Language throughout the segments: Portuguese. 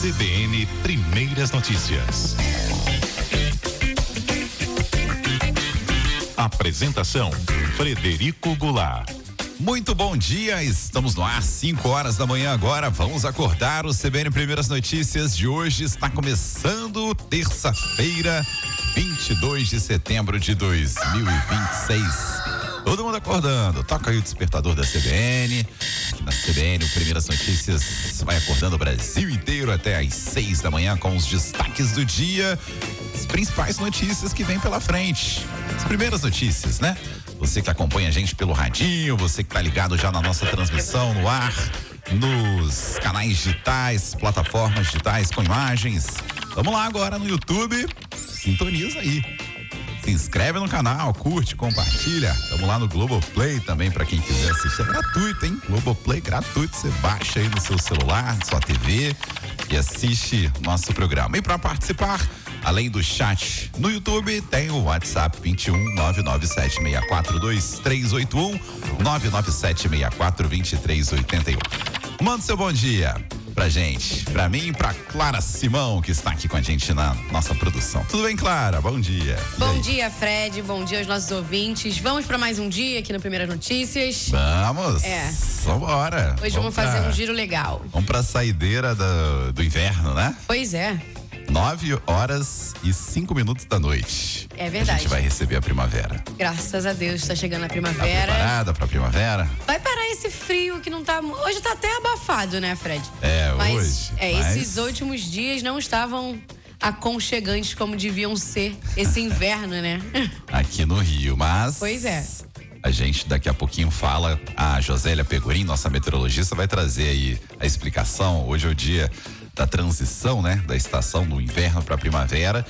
CBN Primeiras Notícias. Apresentação: Frederico Goulart. Muito bom dia, estamos no ar, 5 horas da manhã agora, vamos acordar. O CBN Primeiras Notícias de hoje está começando terça-feira, 22 de setembro de 2026. Todo mundo acordando, toca aí o despertador da CBN. Aqui na CBN, o Primeiras Notícias vai acordando o Brasil inteiro até às 6 da manhã com os destaques do dia, as principais notícias que vem pela frente. As primeiras notícias, né? Você que acompanha a gente pelo radinho, você que tá ligado já na nossa transmissão no ar, nos canais digitais, plataformas digitais com imagens. Vamos lá agora no YouTube, sintoniza aí. Se inscreve no canal, curte, compartilha. Estamos lá no Globoplay também para quem quiser assistir. É gratuito, hein? Globoplay gratuito. Você baixa aí no seu celular, na sua TV e assiste nosso programa. E para participar, além do chat no YouTube, tem o WhatsApp 21 997642381 997642381. Manda seu bom dia pra gente, pra mim e pra Clara Simão, que está aqui com a gente na nossa produção. Tudo bem, Clara? Bom dia. Bom dia, Fred. Bom dia aos nossos ouvintes. Vamos pra mais um dia aqui no Primeiras Notícias. Vamos. Vambora. Hoje vamos fazer um giro legal. Vamos pra saideira do inverno, né? Pois é. 9h05 da noite. É verdade. A gente vai receber a primavera. Graças a Deus, está chegando a Tá primavera. preparada pra primavera? Vai parar esse frio que não tá... Hoje tá até abafado, né, Fred? Mas esses últimos dias não estavam aconchegantes como deviam ser esse inverno, né? Aqui no Rio, mas... Pois é. A gente daqui a pouquinho fala, a Josélia Pegorim, nossa meteorologista, vai trazer aí a explicação. Hoje é o dia da transição, né? Da estação do inverno para a primavera.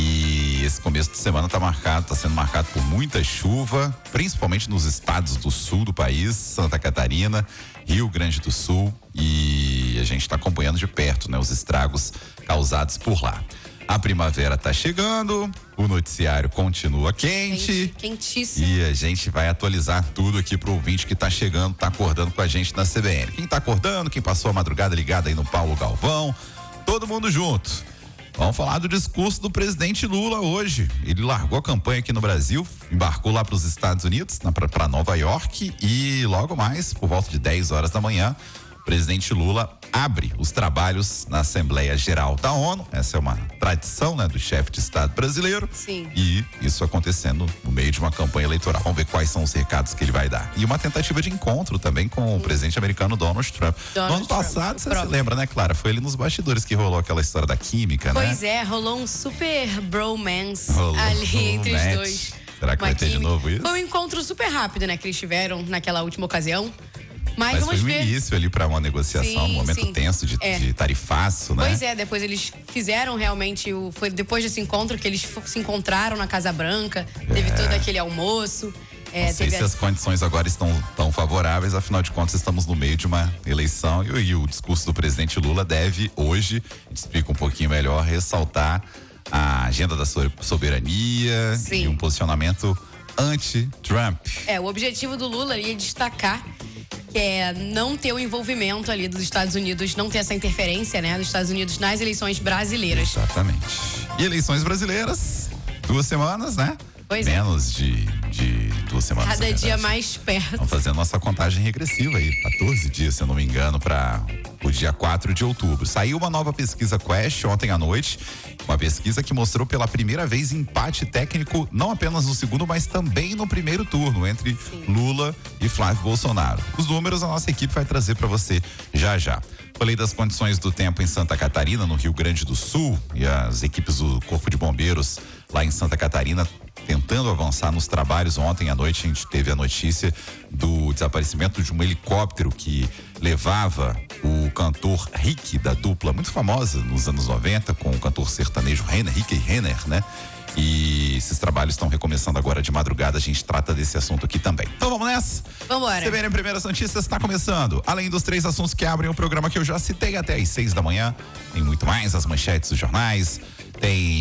E esse começo de semana tá sendo marcado por muita chuva, principalmente nos estados do sul do país, Santa Catarina, Rio Grande do Sul, e a gente está acompanhando de perto, né? Os estragos causados por lá. A primavera tá chegando, o noticiário continua quente. Quentíssimo. E a gente vai atualizar tudo aqui pro ouvinte que tá chegando, tá acordando com a gente na CBN. Quem tá acordando, quem passou a madrugada ligada aí no Paulo Galvão, todo mundo junto. Vamos falar do discurso do presidente Lula hoje. Ele largou a campanha aqui no Brasil, embarcou lá para os Estados Unidos, para Nova York, e logo mais, por volta de 10 horas da manhã, o presidente Lula abre os trabalhos na Assembleia Geral da ONU. Essa é uma tradição, né, do chefe de Estado brasileiro. Sim. E isso acontecendo no meio de uma campanha eleitoral. Vamos ver quais são os recados que ele vai dar. E uma tentativa de encontro também com o presidente americano Donald Trump. No ano passado, você se lembra, né, Clara? Foi ali nos bastidores que rolou aquela história da química, né? Pois é, rolou um super bromance ali entre os dois. Será que vai ter de novo isso? Foi um encontro super rápido, né, que eles tiveram naquela última ocasião. Mas vamos foi ver. o início ali para uma negociação, um momento tenso de tarifaço, né? Pois é, depois eles fizeram realmente, foi depois desse encontro que eles se encontraram na Casa Branca, teve todo aquele almoço. Não sei se as condições agora estão tão favoráveis, afinal de contas estamos no meio de uma eleição e o discurso do presidente Lula deve hoje, a gente explica um pouquinho melhor, ressaltar a agenda da soberania. Sim. E um posicionamento anti-Trump. O objetivo do Lula ali é destacar que é não ter o envolvimento ali dos Estados Unidos, não ter essa interferência, né, dos Estados Unidos nas eleições brasileiras. Exatamente. E eleições brasileiras, 2 semanas, né? Pois Menos de 2 semanas. Cada dia mais perto. Vamos fazer a nossa contagem regressiva aí, 14 dias, se eu não me engano, para o dia 4 de outubro. Saiu uma nova pesquisa Quest ontem à noite, uma pesquisa que mostrou pela primeira vez empate técnico, não apenas no segundo, mas também no primeiro turno, entre Lula e Flávio Bolsonaro. Os números a nossa equipe vai trazer para você já já. Falei das condições do tempo em Santa Catarina, no Rio Grande do Sul, e as equipes do Corpo de Bombeiros lá em Santa Catarina tentando avançar nos trabalhos. Ontem à noite a gente teve a notícia do desaparecimento de um helicóptero que levava o cantor Rick, da dupla muito famosa nos anos 90, com o cantor sertanejo Rick Renner, né? E esses trabalhos estão recomeçando agora de madrugada, a gente trata desse assunto aqui também. Então vamos nessa? Vambora. CBN Primeiras Notícias está começando. Além dos 3 assuntos que abrem o programa que eu já citei até às 6 da manhã, tem muito mais, as manchetes dos jornais, tem